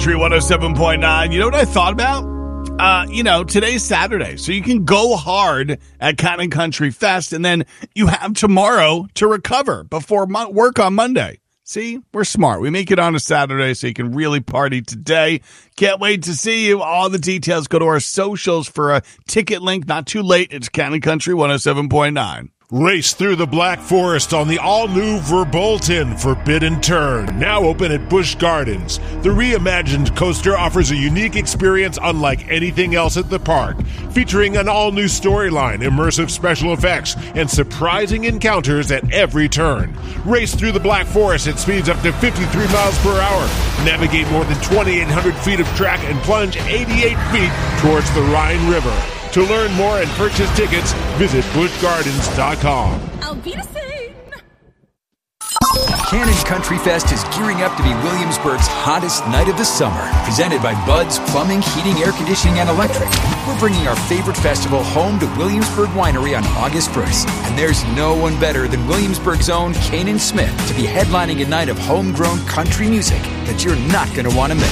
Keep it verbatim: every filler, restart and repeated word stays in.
Country one oh seven point nine. You know what I thought about? Uh, you know, today's Saturday, so you can go hard at Cannon Country Fest, and then you have tomorrow to recover before mo- work on Monday. See, we're smart. We make it on a Saturday so you can really party today. Can't wait to see you. All the details, go to our socials for a ticket link. Not too late. It's Cannon Country one oh seven point nine. Race through the Black Forest on the all-new Verbolten Forbidden Turn, now open at Busch Gardens. The reimagined coaster offers a unique experience unlike anything else at the park, featuring an all-new storyline, immersive special effects, and surprising encounters at every turn. Race through the Black Forest at speeds up to fifty-three miles per hour. Navigate more than twenty-eight hundred feet of track and plunge eighty-eight feet towards the Rhine River. To learn more and purchase tickets, visit busch gardens dot com. I'll be the same. Cannon Country Fest is gearing up to be Williamsburg's hottest night of the summer. Presented by Bud's Plumbing, Heating, Air Conditioning, and Electric. We're bringing our favorite festival home to Williamsburg Winery on August first. And there's no one better than Williamsburg's own Kanan Smith to be headlining a night of homegrown country music that you're not going to want to miss.